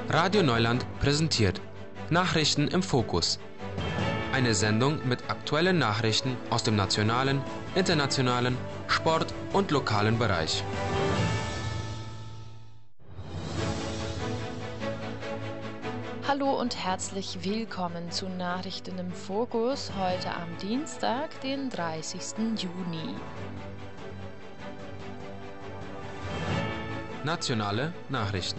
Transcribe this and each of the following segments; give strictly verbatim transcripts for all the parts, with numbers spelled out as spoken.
Radio Neuland präsentiert Nachrichten im Fokus. Eine Sendung mit aktuellen Nachrichten aus dem nationalen, internationalen, Sport- und lokalen Bereich. Hallo und herzlich willkommen zu Nachrichten im Fokus heute am Dienstag, den dreißigsten Juni. Nationale Nachrichten.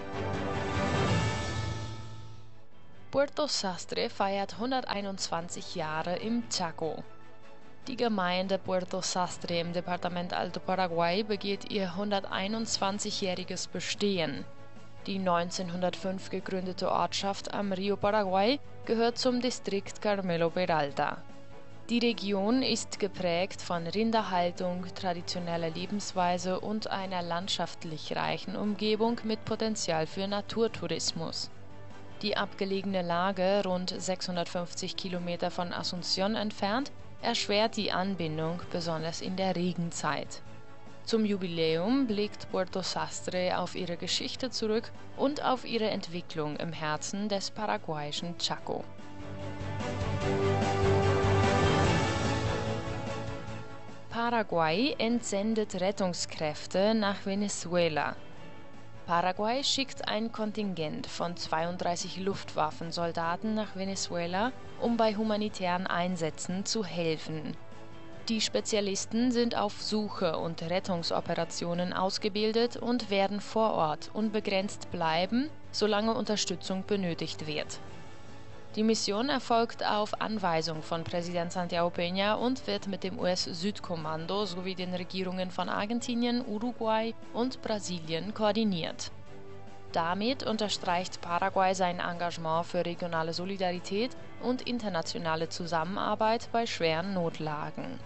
Puerto Sastre feiert hunderteinundzwanzig Jahre im Chaco. Die Gemeinde Puerto Sastre im Departement Alto Paraguay begeht ihr hunderteinundzwanzigjähriges Bestehen. Die neunzehnhundertfünf gegründete Ortschaft am Rio Paraguay gehört zum Distrikt Carmelo Peralta. Die Region ist geprägt von Rinderhaltung, traditioneller Lebensweise und einer landschaftlich reichen Umgebung mit Potenzial für Naturtourismus. Die abgelegene Lage, rund sechshundertfünfzig Kilometer von Asunción entfernt, erschwert die Anbindung, besonders in der Regenzeit. Zum Jubiläum blickt Puerto Sastre auf ihre Geschichte zurück und auf ihre Entwicklung im Herzen des paraguayischen Chaco. Paraguay entsendet Rettungskräfte nach Venezuela. Paraguay schickt ein Kontingent von zweiunddreißig Luftwaffensoldaten nach Venezuela, um bei humanitären Einsätzen zu helfen. Die Spezialisten sind auf Suche- und Rettungsoperationen ausgebildet und werden vor Ort unbegrenzt bleiben, solange Unterstützung benötigt wird. Die Mission erfolgt auf Anweisung von Präsident Santiago Peña und wird mit dem U S-Südkommando sowie den Regierungen von Argentinien, Uruguay und Brasilien koordiniert. Damit unterstreicht Paraguay sein Engagement für regionale Solidarität und internationale Zusammenarbeit bei schweren Notlagen.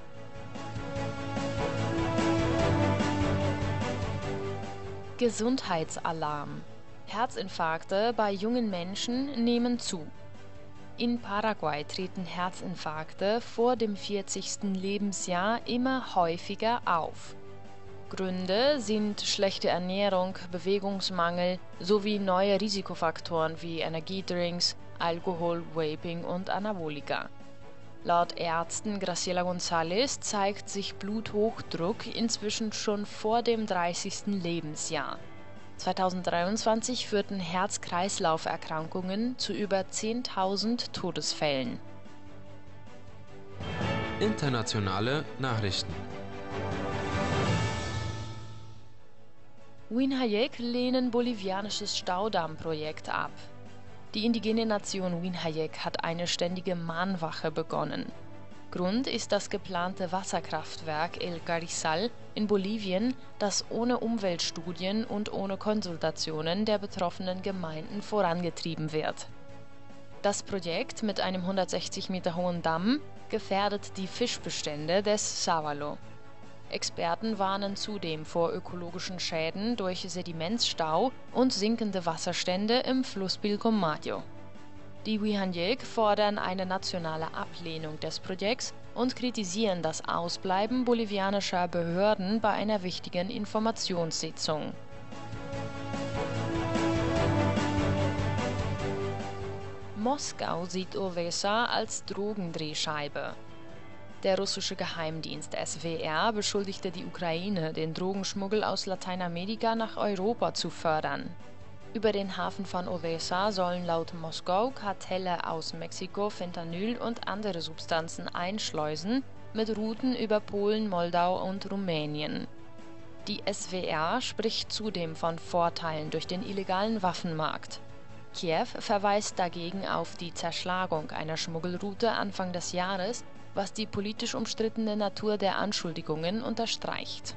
Gesundheitsalarm. Herzinfarkte bei jungen Menschen nehmen zu. In Paraguay treten Herzinfarkte vor dem vierzigsten Lebensjahr immer häufiger auf. Gründe sind schlechte Ernährung, Bewegungsmangel sowie neue Risikofaktoren wie Energiedrinks, Alkohol, Vaping und Anabolika. Laut Ärztin Graciela González zeigt sich Bluthochdruck inzwischen schon vor dem dreißigsten Lebensjahr. zweitausenddreiundzwanzig führten Herz-Kreislauf-Erkrankungen zu über zehntausend Todesfällen. Internationale Nachrichten. Winhayek lehnen bolivianisches Staudammprojekt ab. Die indigene Nation Winhayek hat eine ständige Mahnwache begonnen. Grund ist das geplante Wasserkraftwerk El Carrizal in Bolivien, das ohne Umweltstudien und ohne Konsultationen der betroffenen Gemeinden vorangetrieben wird. Das Projekt mit einem hundertsechzig Meter hohen Damm gefährdet die Fischbestände des Sábalo. Experten warnen zudem vor ökologischen Schäden durch Sedimentsstau und sinkende Wasserstände im Fluss Pilcomayo. Die Winhayek fordern eine nationale Ablehnung des Projekts und kritisieren das Ausbleiben bolivianischer Behörden bei einer wichtigen Informationssitzung. Moskau sieht Odessa als Drogendrehscheibe. Der russische Geheimdienst S W R beschuldigte die Ukraine, den Drogenschmuggel aus Lateinamerika nach Europa zu fördern. Über den Hafen von Odessa sollen laut Moskau Kartelle aus Mexiko Fentanyl und andere Substanzen einschleusen, mit Routen über Polen, Moldau und Rumänien. Die S W R spricht zudem von Vorteilen durch den illegalen Waffenmarkt. Kiew verweist dagegen auf die Zerschlagung einer Schmuggelroute Anfang des Jahres, was die politisch umstrittene Natur der Anschuldigungen unterstreicht.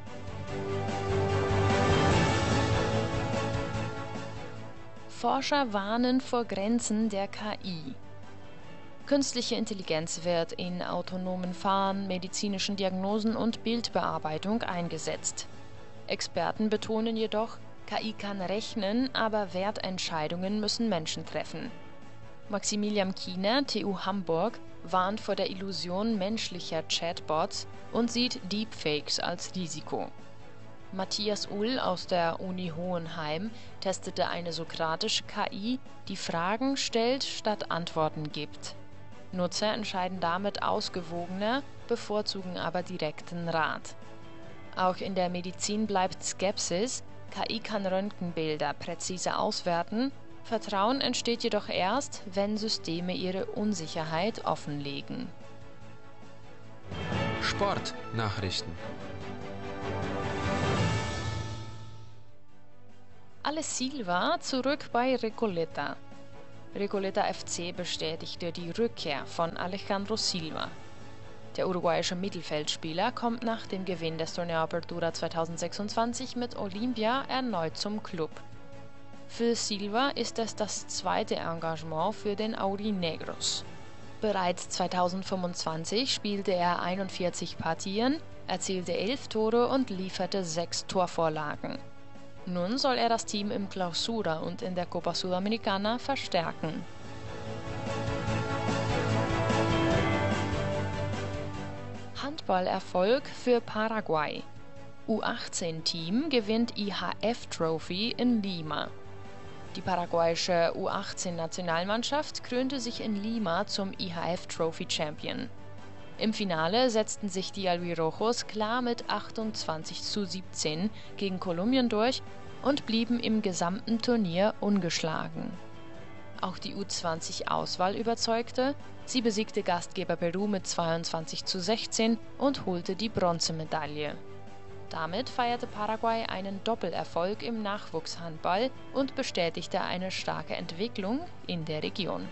Forscher warnen vor Grenzen der K I. Künstliche Intelligenz wird in autonomen Fahren, medizinischen Diagnosen und Bildbearbeitung eingesetzt. Experten betonen jedoch, K I kann rechnen, aber Wertentscheidungen müssen Menschen treffen. Maximilian Kiener, T U Hamburg, warnt vor der Illusion menschlicher Chatbots und sieht Deepfakes als Risiko. Matthias Uhl aus der Uni Hohenheim testete eine sokratische K I, die Fragen stellt statt Antworten gibt. Nutzer entscheiden damit ausgewogener, bevorzugen aber direkten Rat. Auch in der Medizin bleibt Skepsis, K I kann Röntgenbilder präzise auswerten, Vertrauen entsteht jedoch erst, wenn Systeme ihre Unsicherheit offenlegen. Sportnachrichten. Ale Silva zurück bei Recoleta. Recoleta F C bestätigte die Rückkehr von Alejandro Silva. Der uruguayische Mittelfeldspieler kommt nach dem Gewinn des Torneo Apertura zweitausendsechsundzwanzig mit Olimpia erneut zum Klub. Für Silva ist es das zweite Engagement für den Aurinegros. Bereits zweitausendfünfundzwanzig spielte er einundvierzig Partien, erzielte elf Tore und lieferte sechs Torvorlagen. Nun soll er das Team im Clausura und in der Copa Sudamericana verstärken. Handballerfolg für Paraguay. U achtzehn Team gewinnt I H F-Trophy in Lima. Die paraguayische U achtzehn Nationalmannschaft krönte sich in Lima zum I H F-Trophy Champion. Im Finale setzten sich die Albirrojos klar mit achtundzwanzig zu siebzehn gegen Kolumbien durch und blieben im gesamten Turnier ungeschlagen. Auch die U zwanzig-Auswahl überzeugte, sie besiegte Gastgeber Peru mit zweiundzwanzig zu sechzehn und holte die Bronzemedaille. Damit feierte Paraguay einen Doppelerfolg im Nachwuchshandball und bestätigte eine starke Entwicklung in der Region.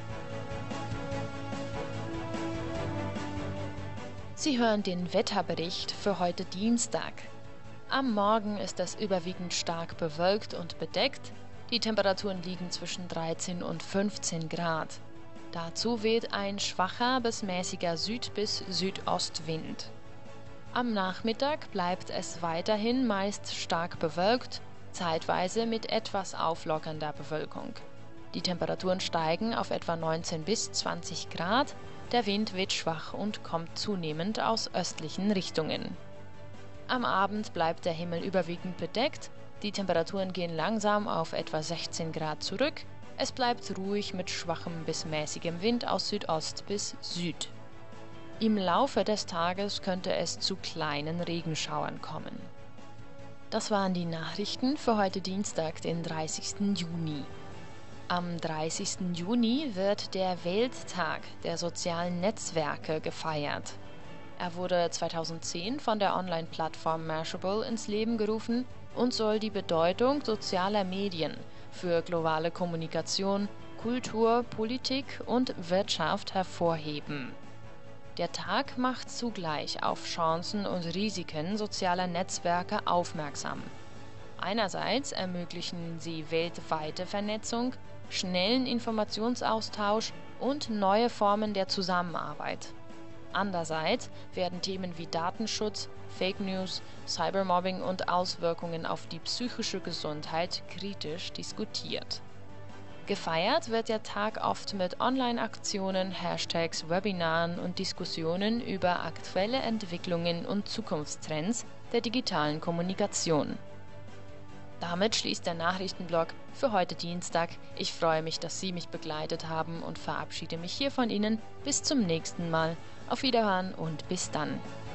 Sie hören den Wetterbericht für heute Dienstag. Am Morgen ist es überwiegend stark bewölkt und bedeckt. Die Temperaturen liegen zwischen dreizehn und fünfzehn Grad. Dazu weht ein schwacher bis mäßiger Süd- bis Südostwind. Am Nachmittag bleibt es weiterhin meist stark bewölkt, zeitweise mit etwas auflockernder Bewölkung. Die Temperaturen steigen auf etwa neunzehn bis zwanzig Grad, der Wind wird schwach und kommt zunehmend aus östlichen Richtungen. Am Abend bleibt der Himmel überwiegend bedeckt, die Temperaturen gehen langsam auf etwa sechzehn Grad zurück, es bleibt ruhig mit schwachem bis mäßigem Wind aus Südost bis Süd. Im Laufe des Tages könnte es zu kleinen Regenschauern kommen. Das waren die Nachrichten für heute Dienstag, den dreißigsten Juni. Am dreißigsten Juni wird der Welttag der sozialen Netzwerke gefeiert. Er wurde zweitausendzehn von der Online-Plattform Mashable ins Leben gerufen und soll die Bedeutung sozialer Medien für globale Kommunikation, Kultur, Politik und Wirtschaft hervorheben. Der Tag macht zugleich auf Chancen und Risiken sozialer Netzwerke aufmerksam. Einerseits ermöglichen sie weltweite Vernetzung, schnellen Informationsaustausch und neue Formen der Zusammenarbeit. Andererseits werden Themen wie Datenschutz, Fake News, Cybermobbing und Auswirkungen auf die psychische Gesundheit kritisch diskutiert. Gefeiert wird der Tag oft mit Online-Aktionen, Hashtags, Webinaren und Diskussionen über aktuelle Entwicklungen und Zukunftstrends der digitalen Kommunikation. Damit schließt der Nachrichtenblock für heute Dienstag. Ich freue mich, dass Sie mich begleitet haben und verabschiede mich hier von Ihnen. Bis zum nächsten Mal. Auf Wiederhören und bis dann.